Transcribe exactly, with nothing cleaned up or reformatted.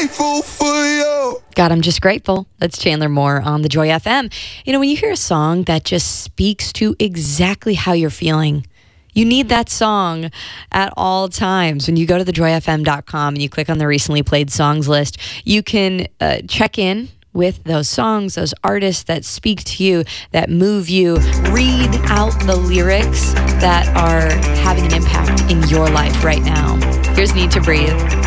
grateful for you. God, I'm just grateful. That's Chandler Moore on the Joy F M. You know, when you hear a song that just speaks to exactly how you're feeling, you need that song at all times. When you go to the joy f m dot com and you click on the recently played songs list, you can uh, check in with those songs, those artists that speak to you, that move you. Read out the lyrics that are having an impact in your life right now. Here's Need to Breathe.